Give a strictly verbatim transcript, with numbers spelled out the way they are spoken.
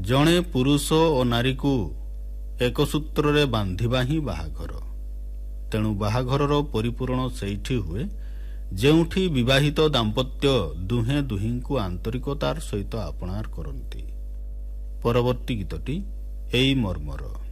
ଜଣେ ପୁରୁଷ ଓ ନାରୀକୁ ଏକ ସୂତ୍ରରେ ବାନ୍ଧିବା ହିଁ ବାହାଘର। ତେଣୁ ବାହାଘରର ପରିପୂରଣ ସେଇଠି ହୁଏ ଯେଉଁଠି ବିବାହିତ ଦାମ୍ପତ୍ୟ ଦୁହେଁ ଦୁହିଁଙ୍କୁ ଆନ୍ତରିକତାର ସହିତ ଆପଣାର କରନ୍ତି। ପରବର୍ତ୍ତୀ ଗୀତଟି ଏହି ମର୍ମର।